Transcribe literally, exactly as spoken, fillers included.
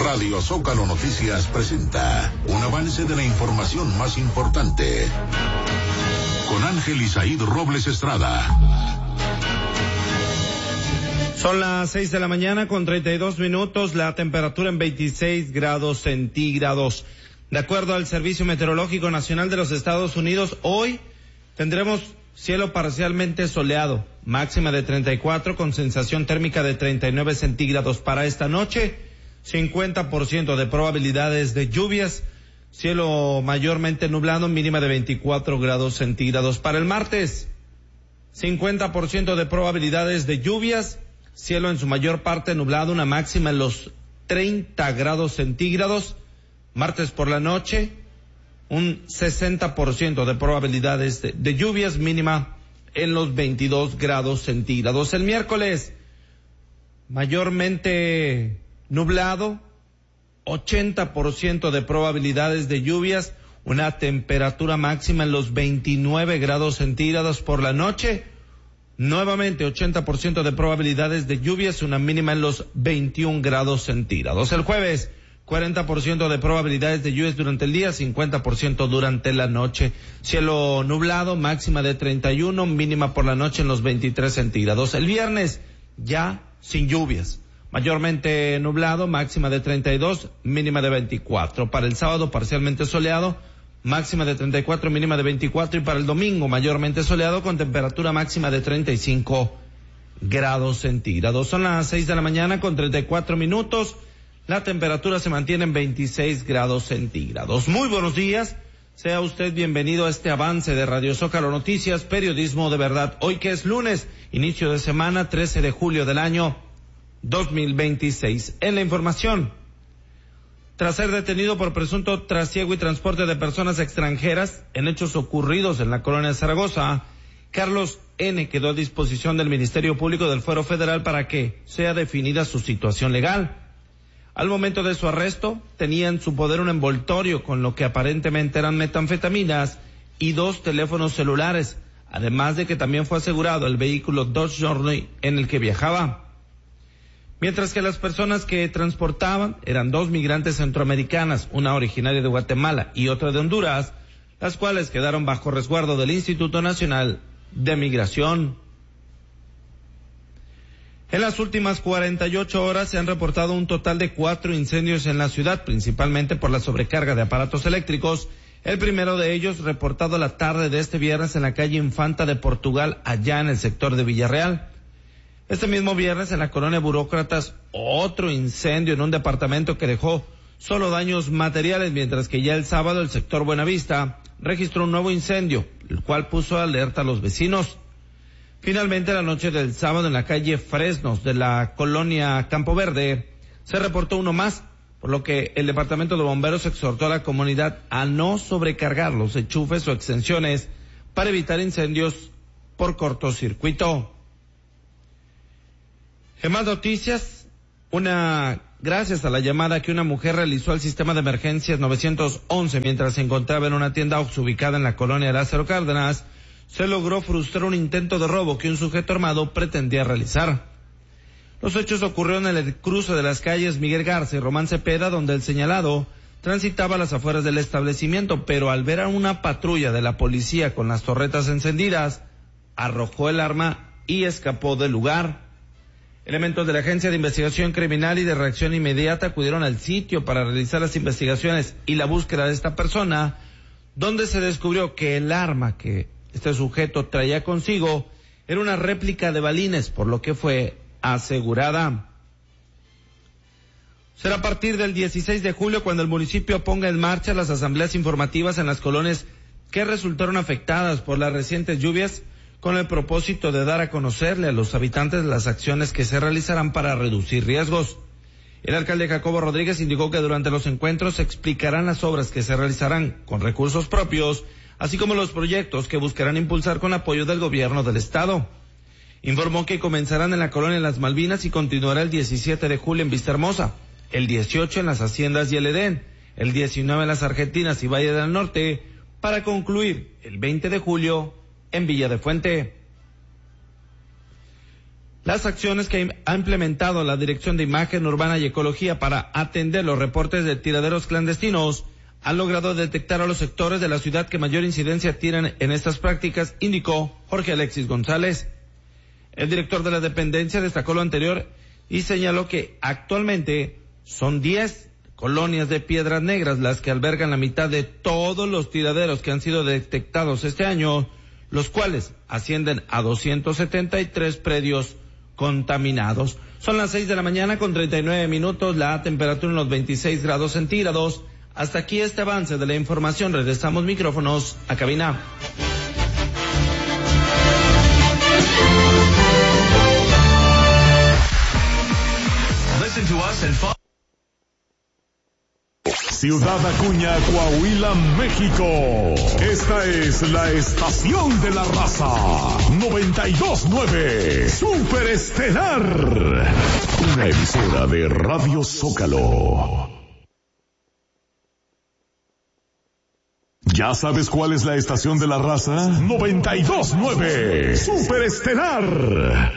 Radio Zócalo Noticias presenta un avance de la información más importante con Ángel Isaíd Robles Estrada. Son las seis de la mañana con treinta y dos minutos, la temperatura en veintiséis grados centígrados. De acuerdo al Servicio Meteorológico Nacional de los Estados Unidos, hoy tendremos cielo parcialmente soleado, máxima de treinta y cuatro con sensación térmica de treinta y nueve centígrados. Para esta noche, cincuenta por ciento de probabilidades de lluvias, cielo mayormente nublado, mínima de veinticuatro grados centígrados. Para el martes, cincuenta por ciento de probabilidades de lluvias, cielo en su mayor parte nublado, una máxima en los treinta grados centígrados. Martes por la noche, un sesenta por ciento de probabilidades de, de lluvias, mínima en los veintidós grados centígrados. El miércoles, mayormente nublado, ochenta por ciento de probabilidades de lluvias, una temperatura máxima en los veintinueve grados centígrados. Por la noche, nuevamente ochenta por ciento de probabilidades de lluvias, una mínima en los veintiún grados centígrados. El jueves, cuarenta por ciento de probabilidades de lluvias durante el día, cincuenta por ciento durante la noche. Cielo nublado, máxima de treinta y uno, mínima por la noche en los veintitrés centígrados. El viernes, ya sin lluvias, mayormente nublado, máxima de treinta y dos, mínima de veinticuatro. Para el sábado, parcialmente soleado, máxima de treinta y cuatro, mínima de veinticuatro. Y para el domingo, mayormente soleado con temperatura máxima de treinta y cinco grados centígrados. Son las seis de la mañana con treinta y cuatro minutos. La temperatura se mantiene en veintiséis grados centígrados. Muy buenos días. Sea usted bienvenido a este avance de Radio Zócalo Noticias, periodismo de verdad. Hoy que es lunes, inicio de semana, trece de julio del año dos mil veintiséis. En la información, tras ser detenido por presunto trasiego y transporte de personas extranjeras en hechos ocurridos en la colonia de Zaragoza, Carlos N. quedó a disposición del Ministerio Público del Fuero Federal para que sea definida su situación legal. Al momento de su arresto, tenía en su poder un envoltorio con lo que aparentemente eran metanfetaminas y dos teléfonos celulares, además de que también fue asegurado el vehículo Dodge Journey en el que viajaba. Mientras que las personas que transportaban eran dos migrantes centroamericanas, una originaria de Guatemala y otra de Honduras, las cuales quedaron bajo resguardo del Instituto Nacional de Migración. En las últimas cuarenta y ocho horas se han reportado un total de cuatro incendios en la ciudad, principalmente por la sobrecarga de aparatos eléctricos. El primero de ellos reportado la tarde de este viernes en la calle Infanta de Portugal, allá en el sector de Villarreal. Este mismo viernes en la colonia Burócratas, otro incendio en un departamento que dejó solo daños materiales, mientras que ya el sábado el sector Buenavista registró un nuevo incendio, el cual puso alerta a los vecinos. Finalmente, la noche del sábado en la calle Fresnos de la colonia Campo Verde se reportó uno más, por lo que el departamento de bomberos exhortó a la comunidad a no sobrecargar los enchufes o extensiones para evitar incendios por cortocircuito. En más noticias, una gracias a la llamada que una mujer realizó al sistema de emergencias nueve once mientras se encontraba en una tienda Oxxo ubicada en la colonia Lázaro Cárdenas, se logró frustrar un intento de robo que un sujeto armado pretendía realizar. Los hechos ocurrieron en el cruce de las calles Miguel Garza y Román Cepeda, donde el señalado transitaba a las afueras del establecimiento, pero al ver a una patrulla de la policía con las torretas encendidas, arrojó el arma y escapó del lugar. Elementos de la Agencia de Investigación Criminal y de Reacción Inmediata acudieron al sitio para realizar las investigaciones y la búsqueda de esta persona, donde se descubrió que el arma que este sujeto traía consigo era una réplica de balines, por lo que fue asegurada. Será a partir del dieciséis de julio cuando el municipio ponga en marcha las asambleas informativas en las colonias que resultaron afectadas por las recientes lluvias, con el propósito de dar a conocerle a los habitantes las acciones que se realizarán para reducir riesgos. El alcalde Jacobo Rodríguez indicó que durante los encuentros se explicarán las obras que se realizarán con recursos propios, así como los proyectos que buscarán impulsar con apoyo del gobierno del estado. Informó que comenzarán en la colonia Las Malvinas y continuará el diecisiete de julio en Vistahermosa, el dieciocho en las Haciendas y el Edén, el diecinueve en las Argentinas y Valle del Norte, para concluir el veinte de julio en Villa de Fuente. Las acciones que ha implementado la Dirección de Imagen Urbana y Ecología para atender los reportes de tiraderos clandestinos han logrado detectar a los sectores de la ciudad que mayor incidencia tienen en estas prácticas, indicó Jorge Alexis González. El director de la dependencia destacó lo anterior y señaló que actualmente son diez colonias de Piedras Negras las que albergan la mitad de todos los tiraderos que han sido detectados este año, los cuales ascienden a doscientos setenta y tres predios contaminados. Son las seis de la mañana con treinta y nueve minutos, la temperatura en los veintiséis grados centígrados. Hasta aquí este avance de la información. Regresamos micrófonos a cabina. Listen to us and follow. Ciudad Acuña, Coahuila, México. Esta es la estación de la raza. noventa y dos punto nueve. Super Estelar. Una emisora de Radio Zócalo. ¿Ya sabes cuál es la estación de la raza? noventa y dos punto nueve. Super Estelar.